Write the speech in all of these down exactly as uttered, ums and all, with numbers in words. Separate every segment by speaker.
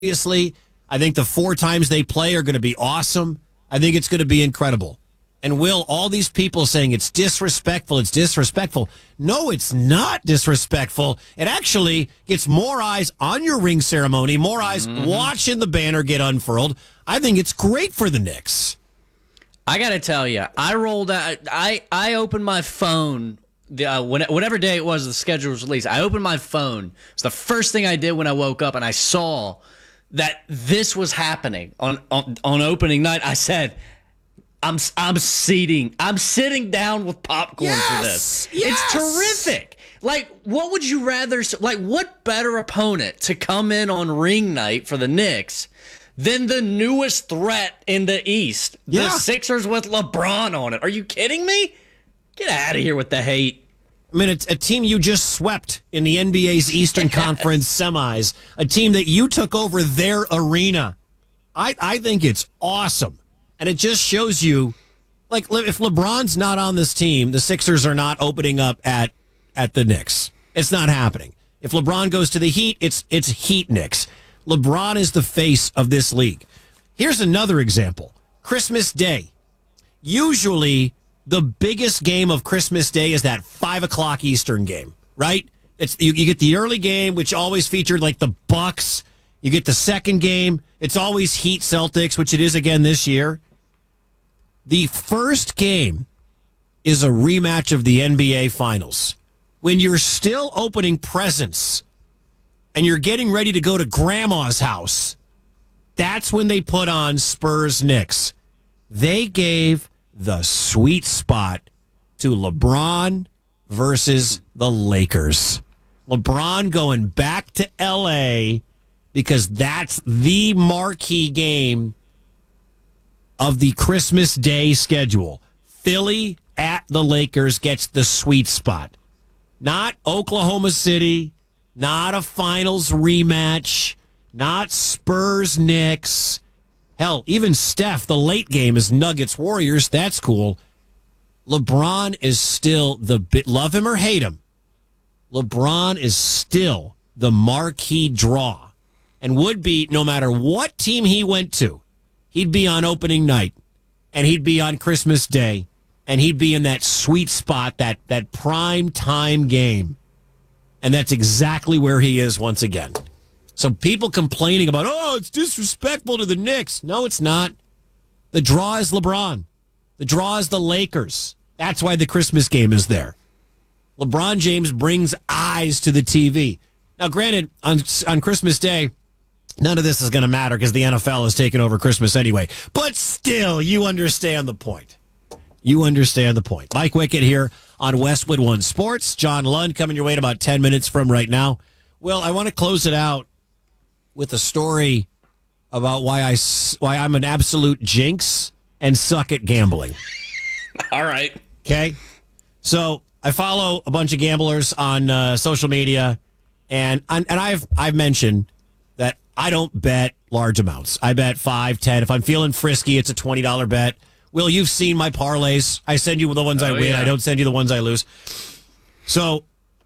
Speaker 1: Obviously, I think the four times they play are going to be awesome. I think it's going to be incredible. And Will, all these people saying it's disrespectful, it's disrespectful. No, it's not disrespectful. It actually gets more eyes on your ring ceremony, more eyes mm-hmm. watching the banner get unfurled. I think it's great for the Knicks.
Speaker 2: I got to tell you, I rolled out, I, I opened my phone, the, uh, when, whatever day it was the schedule was released. I opened my phone. It's the first thing I did when I woke up, and I saw that this was happening on, on, on opening night. I said, I'm I'm seating. I'm sitting down with popcorn
Speaker 1: yes,
Speaker 2: for this.
Speaker 1: Yes.
Speaker 2: It's terrific. Like, what would you rather? Like, what better opponent to come in on ring night for the Knicks than the newest threat in the East?
Speaker 1: Yeah.
Speaker 2: The Sixers with LeBron on it. Are you kidding me? Get out of here with the hate.
Speaker 1: I mean, it's a team you just swept in the N B A's Eastern yes. Conference semis. A team that you took over their arena. I I think it's awesome. And it just shows you, like, if LeBron's not on this team, the Sixers are not opening up at at the Knicks. It's not happening. If LeBron goes to the Heat, it's it's Heat Knicks. LeBron is the face of this league. Here's another example. Christmas Day. Usually, the biggest game of Christmas Day is that five o'clock Eastern game, right? It's you, you get the early game, which always featured, like, the Bucks. You get the second game. It's always Heat Celtics, which it is again this year. The first game is a rematch of the N B A Finals. When you're still opening presents and you're getting ready to go to grandma's house, that's when they put on Spurs Knicks. They gave the sweet spot to LeBron versus the Lakers. LeBron going back to L A because that's the marquee game of the Christmas Day schedule. Philly at the Lakers gets the sweet spot. Not Oklahoma City, not a finals rematch, not Spurs Knicks. Hell, even Steph, the late game is Nuggets Warriors. That's cool. LeBron is still the bit, love him or hate him, LeBron is still the marquee draw and would be no matter what team he went to. He'd be on opening night, and he'd be on Christmas Day, and he'd be in that sweet spot, that that prime time game. And that's exactly where he is once again. So people complaining about, oh, it's disrespectful to the Knicks. No, it's not. The draw is LeBron. The draw is the Lakers. That's why the Christmas game is there. LeBron James brings eyes to the T V. Now, granted, on, on Christmas Day, none of this is going to matter because the N F L has taken over Christmas anyway. But still, you understand the point. You understand the point. Mike Wickett here on Westwood One Sports. John Lund coming your way in about ten minutes from right now. Well, I want to close it out with a story about why, I, why I'm an absolute jinx and suck at gambling.
Speaker 2: All right.
Speaker 1: Okay? So I follow a bunch of gamblers on uh, social media, and and I've I've mentioned that I don't bet large amounts. I bet five, ten. If I'm feeling frisky, it's a twenty dollars bet. Will, you've seen my parlays. I send you the ones I
Speaker 2: oh,
Speaker 1: win.
Speaker 2: Yeah.
Speaker 1: I don't send you the ones I lose. So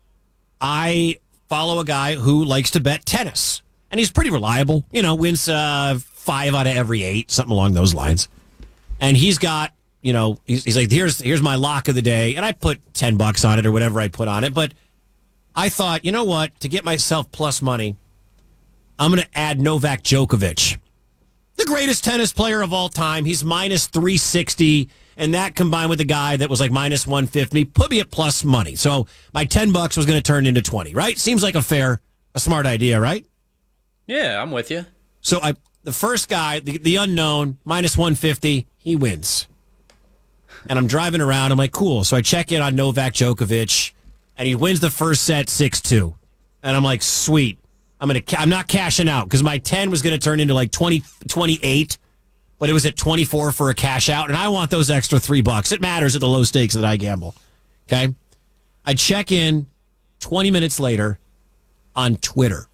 Speaker 1: I follow a guy who likes to bet tennis, and he's pretty reliable. You know, wins uh, five out of every eight, something along those lines. And he's got, you know, he's, he's like, here's here's my lock of the day, and I put ten bucks on it or whatever I put on it. But I thought, you know what, to get myself plus money, I'm going to add Novak Djokovic, the greatest tennis player of all time. He's minus three sixty, and that combined with the guy that was like minus one fifty put me at plus money. So my ten bucks was going to turn into twenty, right? Seems like a fair, a smart idea, right?
Speaker 2: Yeah, I'm with you.
Speaker 1: So I, the first guy, the, the unknown, minus one fifty, he wins. And I'm driving around. I'm like, cool. So I check in on Novak Djokovic, and he wins the first set six two. And I'm like, sweet. I'm gonna. I'm not cashing out because my ten was going to turn into like twenty, twenty-eight, but it was at twenty-four for a cash out, and I want those extra three bucks. It matters at the low stakes that I gamble. Okay, I check in twenty minutes later on Twitter.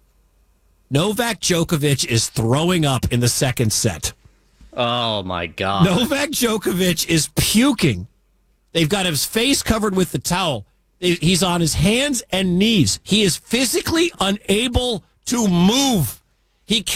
Speaker 1: Novak Djokovic is throwing up in the second set.
Speaker 2: Oh my God!
Speaker 1: Novak Djokovic is puking. They've got his face covered with the towel. He's on his hands and knees. He is physically unable to move. He